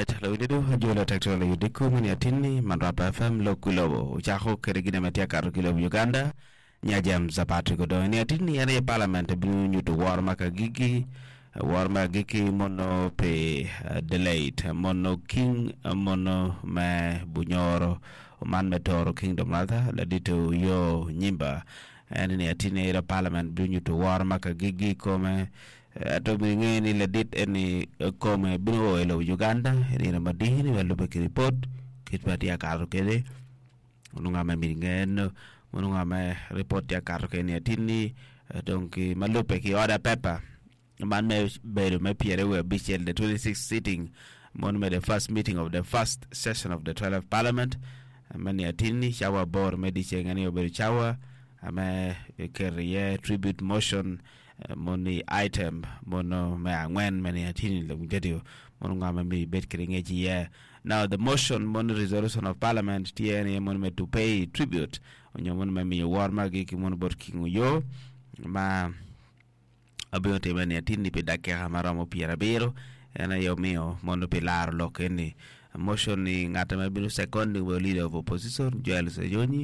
Alright, lo dido jola tektola yudiku muni atini manrapa FM lo kulobo uchaho keregina metia karo kilobo Uganda nyajam zapatri kodo ni atini yana parliament binu nyutu warma gigi mono pe delayed mono king mono me bunyoro man metoro kingdom rather la dito yo nyimba ni atini era parliament binu nyutu warma gigi kome to ngeni le dit eni comme bino elo Uganda eni madini walo be report kitpati ya karo kede ununga me mingen ununga me report ya karo kene atini donc malupe ki order paper man me beru me piere we bichel the 26th sitting mon me the first meeting of the first session of the 12th parliament mani atini shawa bor me di chengani oberu chawa ame career tribute motion money item mono me angwen many atini lo video mono ngama me bet kringeji ya. Now the motion mono resolution of parliament tiene mono me to pay tribute onyo mono me warma gi mono bot kingu yo ma abiote many atini pe dakika maramo pierabero ena yo mio mono pe lar lo keni motion ni ngata me binu second leader of opposition Joel Sejoni